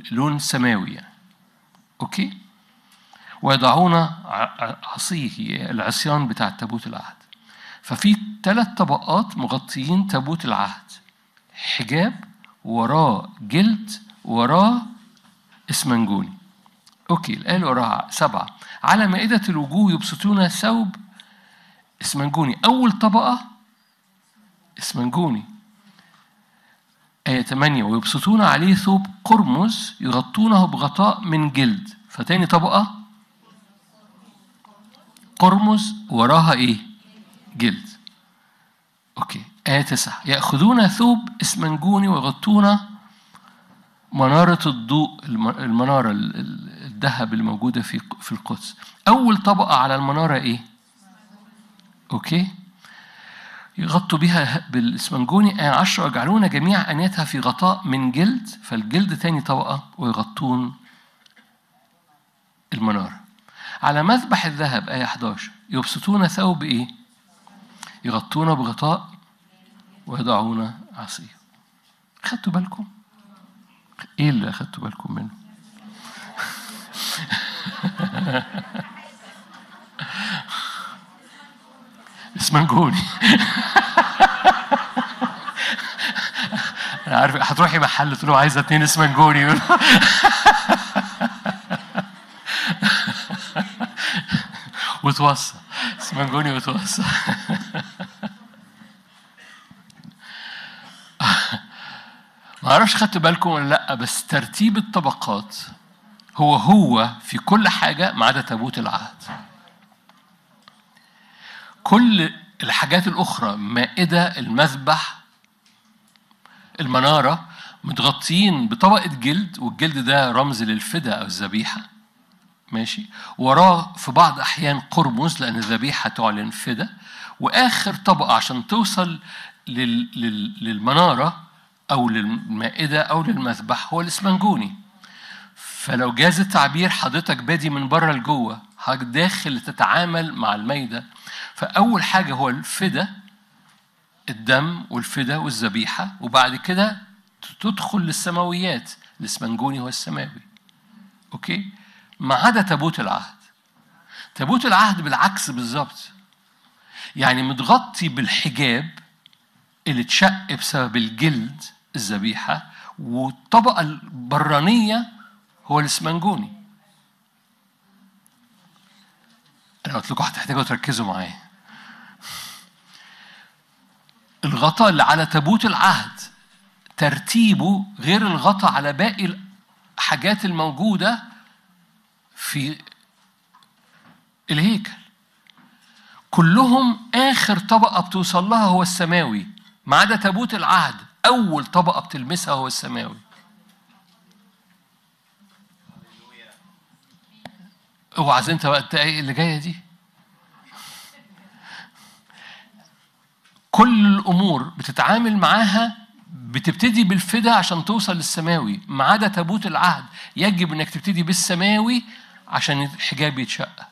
لون سماوي يعني. أوكي؟ ويضعون عصيه، العصيان بتاع تابوت العهد. ففي 3 طبقات مغطيين تابوت العهد: حجاب، وراه جلد، وراه اسمنجوني. أوكي، الآية اللي وراها 7: على مائدة الوجوه يبسطون ثوب اسمنجوني. أول طبقة اسمنجوني. آية 8: ويبسطون عليه ثوب قرمز يغطونه بغطاء من جلد. فتاني طبقة قرمز وراها إيه؟ جلد. أوكي. آية 9: يأخذون ثوب اسمنجوني ويغطون منارة الضوء، المنارة الذهب الموجودة في القدس. أول طبقة على المنارة إيه؟ أوكي، يغطوا بها بالاسمنجوني. آية 10: ويجعلون جميع أنيتها في غطاء من جلد. فالجلد تاني طبقة، ويغطون المنارة. على مذبح الذهب آية 11: يبسطون ثوب إيه؟ يغطونه بغطاء ويضعون عصيه. خدتوا بالكم؟ إيه اللي أخدتوا بالكم منه؟ اسمنجوني. أنا عارف هتروحي محل تقول له عايزة 2 اسمنجوني. وتوصى اسمنجوني وتوصى. ما أعرفش خدت بالكم ولا لأ، بس ترتيب الطبقات هو في كل حاجة ما عدا تابوت العهد. كل الحاجات الأخرى، مائدة، المذبح، المنارة، متغطيين بطبقة جلد، والجلد ده رمز للفداء أو الذبيحة. ماشي. وراه في بعض أحيان قرمز لأن الذبيحة تعلن فداء. وآخر طبقة عشان توصل للمنارة أو للمائدة أو للمذبح هو الإسمنجوني. فلو جاز التعبير، حضرتك بادي من بره لجوه، حضرتك داخل تتعامل مع المائدة. فأول حاجة هو الفداء، الدم والفداء والذبيحة، وبعد كده تدخل للسماويات. الإسمنجوني هو السماوي. أوكي؟ ما عدا تابوت العهد. تابوت العهد بالعكس بالظبط، يعني متغطي بالحجاب اللي اتشق بسبب الجلد الذبيحة، والطبقة البرانية هو الإسمنجوني. أنا قلت لكم هتحتاجوا تركزوا معايا. الغطاء اللي على تابوت العهد ترتيبه غير الغطاء على باقي الحاجات الموجودة في الهيكل. كلهم آخر طبقة بتوصل لها هو السماوي، ما عدا تابوت العهد أول طبقة بتلمسها هو السماوي. اوعى انت بقى الدقايق اللي جايه دي. كل الامور بتتعامل معاها بتبتدي بالفداء عشان توصل للسماوي، ما عدا تابوت العهد يجب انك تبتدي بالسماوي عشان الحجاب يتشق.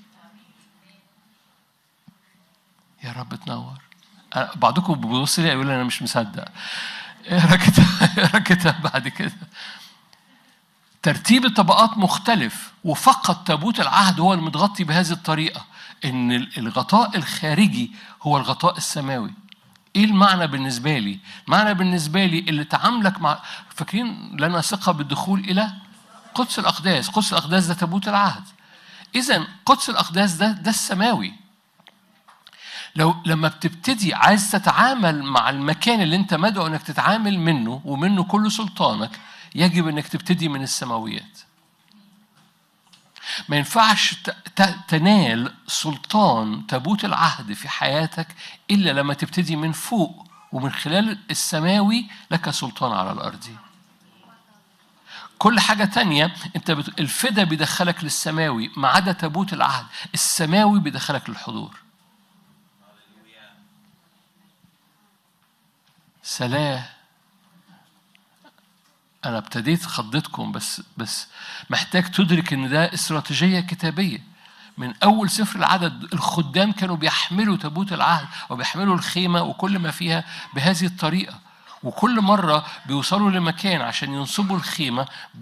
يا رب تنور. بعضكم بيبص لي يقول انا مش مصدق. اقرا كتاب بعد كده. ترتيب الطبقات مختلف، وفقط تابوت العهد هو المتغطي بهذه الطريقة، إن الغطاء الخارجي هو الغطاء السماوي. إيه المعنى بالنسبة لي؟ معنى بالنسبة لي اللي تعاملك مع، فاكرين لنا ثقة بالدخول إلى قدس الأقداس. قدس الأقداس ده تابوت العهد. إذن قدس الأقداس ده السماوي. لما بتبتدي عايز تتعامل مع المكان اللي انت مدعو انك تتعامل منه ومنه كل سلطانك، يجب انك تبتدي من السماويات. ما ينفعش تنال سلطان تابوت العهد في حياتك إلا لما تبتدي من فوق، ومن خلال السماوي لك سلطان على الأرض. كل حاجة تانية انت الفدا بيدخلك للسماوي، ما عدا تابوت العهد السماوي بيدخلك للحضور. سلام. أنا ابتديت خضتكم، بس محتاج تدرك إن ده استراتيجية كتابية. من أول سفر العدد الخدام كانوا بيحملوا تابوت العهد وبيحملوا الخيمة وكل ما فيها بهذه الطريقة، وكل مرة بيوصلوا لمكان عشان ينصبوا الخيمة